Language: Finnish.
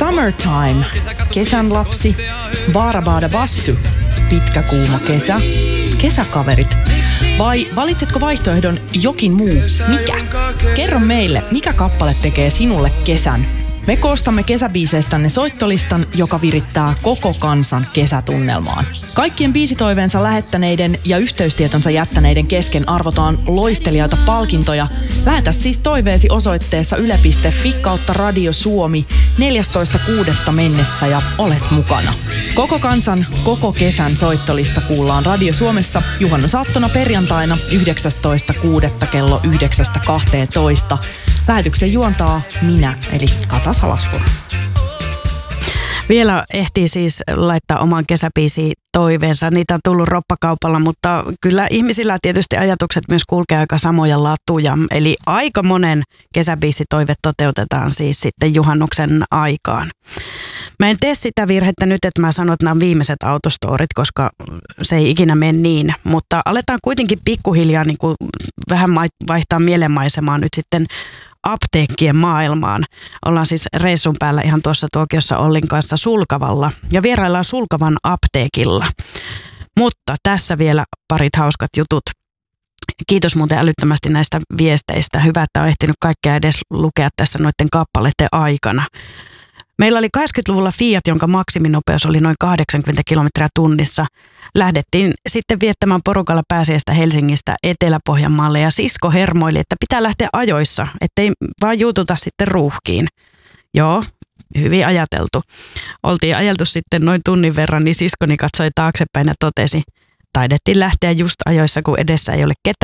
Summertime, kesän lapsi, Baarabada Bastu, pitkä kuuma kesä, kesäkaverit. Vai valitsetko vaihtoehdon jokin muu? Mikä? Kerro meille, mikä kappale tekee sinulle kesän? Me koostamme kesäbiiseistänne soittolistan, joka virittää koko kansan kesätunnelmaan. Kaikkien biisitoiveensa lähettäneiden ja yhteystietonsa jättäneiden kesken arvotaan loistelijaita palkintoja. Lähetä siis toiveesi osoitteessa yle.fi/Radio Suomi 14.6. mennessä ja olet mukana. Koko kansan, koko kesän soittolista kuullaan Radio Suomessa juhannusaattona perjantaina 19.6. kello 9.12. Lähetyksen juontaa minä, eli Kata Salaspuro. Vielä ehtii siis laittaa oman kesäbiisi toiveensa. Niitä on tullut roppakaupalla, mutta kyllä ihmisillä tietysti ajatukset myös kulkee aika samoja latuja. Eli aika monen kesäbiisitoive toteutetaan siis sitten juhannuksen aikaan. Mä en tee sitä virhettä nyt, että mä sanon, että nämä on viimeiset autostorit, koska se ei ikinä mene niin. Mutta aletaan kuitenkin pikkuhiljaa niin kuin vähän vaihtaa mielenmaisemaa nyt sitten apteekkien maailmaan. Ollaan siis reissun päällä ihan tuossa Tuokiossa Ollin kanssa Sulkavalla ja vieraillaan Sulkavan apteekilla. Mutta tässä vielä parit hauskat jutut. Kiitos muuten älyttömästi näistä viesteistä. Hyvä, että on ehtinyt kaikkea edes lukea tässä noiden kappaleiden aikana. Meillä oli 80-luvulla Fiat, jonka maksiminopeus oli noin 80 kilometriä tunnissa. Lähdettiin sitten viettämään porukalla pääsiäistä Helsingistä Etelä-Pohjanmaalle ja sisko hermoili, että pitää lähteä ajoissa, ettei vaan juututa sitten ruuhkiin. Joo, hyvin ajateltu. Oltiin ajeltu sitten noin tunnin verran, niin siskoni katsoi taaksepäin ja totesi, taidettiin lähteä just ajoissa, kun edessä ei ole ketään.